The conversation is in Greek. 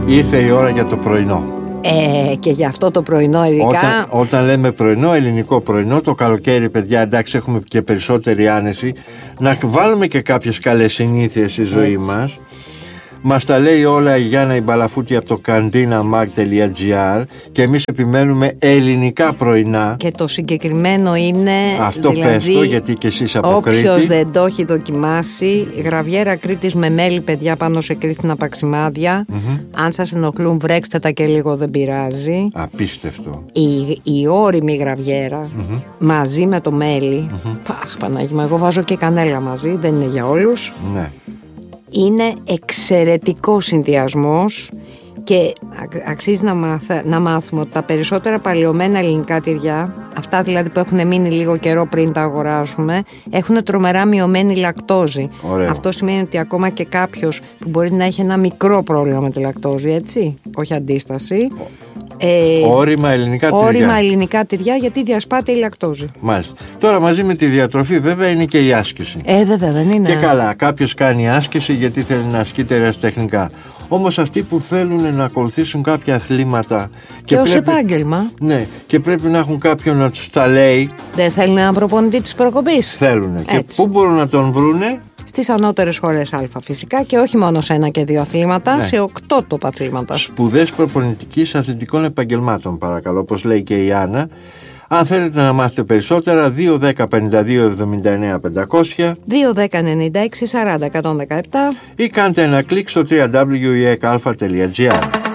Ήρθε η ώρα για το πρωινό. Και γι' αυτό το πρωινό ειδικά. Όταν λέμε πρωινό, ελληνικό πρωινό, το καλοκαίρι, παιδιά, εντάξει, έχουμε και περισσότερη άνεση. Να βάλουμε και κάποιες καλές συνήθειες στη ζωή μας. Μας τα λέει όλα η Γιάννα η Μπαλαφούτη από το cantinamag.gr και εμείς επιμένουμε ελληνικά πρωινά. Και το συγκεκριμένο είναι. Αυτό δηλαδή, πες το, γιατί και εσείς από Κρήτη. Όποιος δεν το έχει δοκιμάσει, γραβιέρα Κρήτης με μέλι, παιδιά, πάνω σε κρύθινα παξιμάδια. Αν σας ενοχλούν, βρέξτε τα και λίγο, δεν πειράζει. Απίστευτο. Η όριμη γραβιέρα μαζί με το μέλι. Παχ, Πανάγι μου, εγώ βάζω και κανέλα μαζί, δεν είναι για όλους. Ναι. Είναι εξαιρετικός συνδυασμός και αξίζει να μάθουμε ότι τα περισσότερα παλαιωμένα ελληνικά τυριά, αυτά δηλαδή που έχουν μείνει λίγο καιρό πριν τα αγοράσουμε, έχουν τρομερά μειωμένη λακτόζη. Ωραίο. Αυτό σημαίνει ότι ακόμα και κάποιος που μπορεί να έχει ένα μικρό πρόβλημα με τη λακτόζη, έτσι, όχι αντίσταση, Όριμα ελληνικά τυριά, γιατί διασπάται η λακτόζη. Μάλιστα. Τώρα μαζί με τη διατροφή βέβαια είναι και η άσκηση. Βέβαια δεν είναι. Και καλά, κάποιος κάνει άσκηση γιατί θέλει να ασκείται ερασιτεχνικά. Όμως αυτοί που θέλουν να ακολουθήσουν κάποια αθλήματα και ως επάγγελμα. Ναι, και πρέπει να έχουν κάποιον να τους τα λέει. Δεν θέλουν έναν προπονητή της προκοπής. Θέλουν. Και πού μπορούν να τον βρούνε? Στις ανώτερες σχολές Α φυσικά, και όχι μόνο σε 1 και 2 αθλήματα, ναι, σε 8 τοπ αθλήματα. Σπουδές προπονητικής αθλητικών επαγγελμάτων, παρακαλώ, όπως λέει και η Άννα. Αν θέλετε να μάθετε περισσότερα, 210-52-79-500, 210-96-40-117 ή κάντε ένα κλικ στο www.ekalfa.gr.